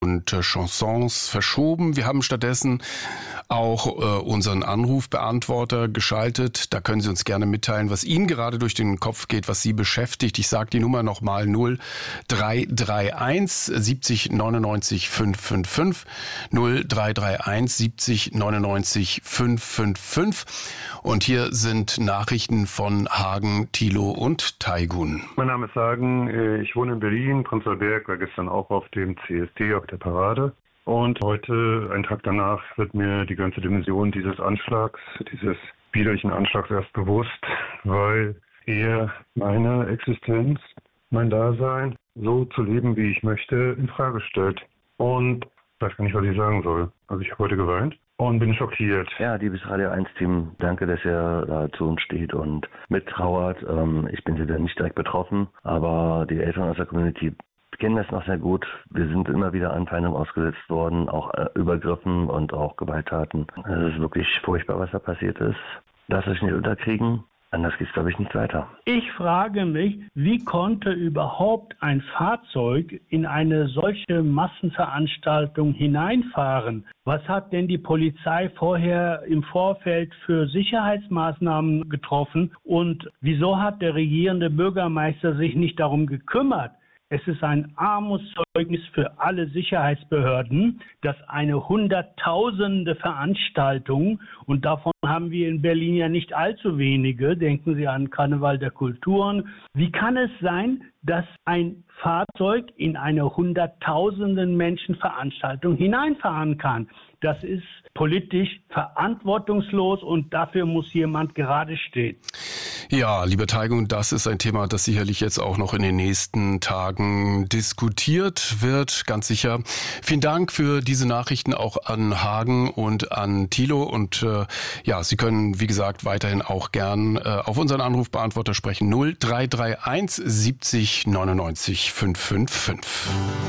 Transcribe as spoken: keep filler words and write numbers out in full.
und äh, Chansons verschoben. Wir haben stattdessen auch äh, unseren Anrufbeantworter geschaltet. Da können Sie uns gerne mitteilen, was Ihnen gerade durch den Kopf geht, was Sie beschäftigt. Ich sage die Nummer nochmal: null drei drei eins siebzig neunundneunzig fünfhundertfünfundfünfzig, null drei drei eins siebzig neunundneunzig fünfhundertfünfundfünfzig. Und hier sind Nachrichten von Hagen, Thilo und Taygun. Mein Name ist Hagen, ich wohne in Berlin. Prenzlauer Berg war gestern auch auf dem C S D, auf der Parade. Und heute, einen Tag danach, wird mir die ganze Dimension dieses Anschlags, dieses widerlichen Anschlags erst bewusst, weil er meine Existenz, mein Dasein, so zu leben, wie ich möchte, in Frage stellt. Und ich weiß gar nicht, was ich sagen soll. Also ich habe heute geweint und bin schockiert. Ja, liebes Radio eins Team, danke, dass ihr da zu uns steht und mittrauert. Ich bin wieder nicht direkt betroffen, aber die Eltern aus der Community kennen das noch sehr gut. Wir sind immer wieder Anfeindungen ausgesetzt worden, auch äh, Übergriffen und auch Gewalttaten. Es ist wirklich furchtbar, was da passiert ist. Lasst euch nicht unterkriegen. Anders geht es, glaube ich, nicht weiter. Ich frage mich, wie konnte überhaupt ein Fahrzeug in eine solche Massenveranstaltung hineinfahren? Was hat denn die Polizei vorher im Vorfeld für Sicherheitsmaßnahmen getroffen? Und wieso hat der regierende Bürgermeister sich nicht darum gekümmert? Es ist ein Armutszeugnis für alle Sicherheitsbehörden, dass eine hunderttausende Veranstaltung, und davon haben wir in Berlin ja nicht allzu wenige, denken Sie an Karneval der Kulturen. Wie kann es sein, dass ein Fahrzeug in eine hunderttausenden Menschen Veranstaltung hineinfahren kann? Das ist politisch verantwortungslos und dafür muss jemand gerade stehen. Ja, lieber Taygun, das ist ein Thema, das sicherlich jetzt auch noch in den nächsten Tagen diskutiert wird, ganz sicher. Vielen Dank für diese Nachrichten auch an Hagen und an Thilo. Und äh, ja, Sie können, wie gesagt, weiterhin auch gern äh, auf unseren Anrufbeantworter sprechen. null drei drei eins siebzig neunundneunzig fünfhundertfünfundfünfzig.